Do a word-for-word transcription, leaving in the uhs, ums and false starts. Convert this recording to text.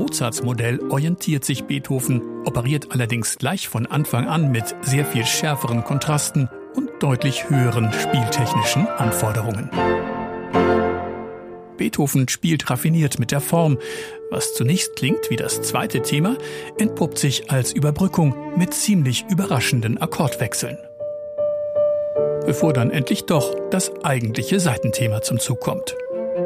Mozarts Modell orientiert sich Beethoven, operiert allerdings gleich von Anfang an mit sehr viel schärferen Kontrasten und deutlich höheren spieltechnischen Anforderungen. Beethoven spielt raffiniert mit der Form. Was zunächst klingt wie das zweite Thema, entpuppt sich als Überbrückung mit ziemlich überraschenden Akkordwechseln. Bevor dann endlich doch das eigentliche Seitenthema zum Zug kommt.